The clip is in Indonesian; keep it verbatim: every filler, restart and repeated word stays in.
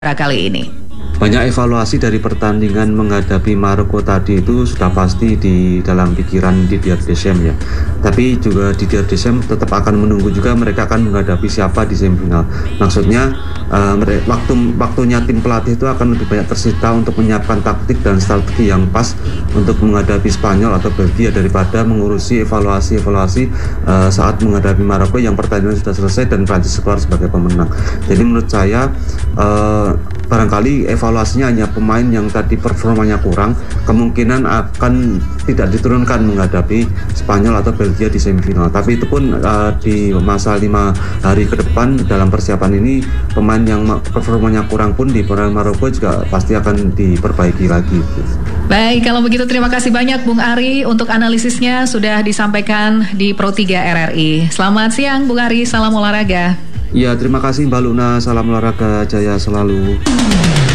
kali ini. Banyak evaluasi dari pertandingan menghadapi Maroko tadi itu sudah pasti di dalam pikiran Didier Deschamps ya. Tapi juga Didier Deschamps tetap akan menunggu juga mereka akan menghadapi siapa di semifinal. Maksudnya uh, waktu waktunya tim pelatih itu akan lebih banyak tersita untuk menyiapkan taktik dan strategi yang pas untuk menghadapi Spanyol atau Belgia daripada mengurusi evaluasi-evaluasi uh, saat menghadapi Maroko yang pertandingan sudah selesai dan Prancis keluar sebagai pemenang. Jadi menurut saya uh, barangkali evaluasinya hanya pemain yang tadi performanya kurang, kemungkinan akan tidak diturunkan menghadapi Spanyol atau Belgia di semifinal. Tapi itu pun uh, di masa lima hari ke depan dalam persiapan ini, pemain yang performanya kurang pun di peran Maroko juga pasti akan diperbaiki lagi. Baik, kalau begitu terima kasih banyak Bung Ari untuk analisisnya sudah disampaikan di Pro tiga R R I. Selamat siang Bung Ari, salam olahraga. Ya, terima kasih Mbak Luna, salam olahraga, jaya selalu.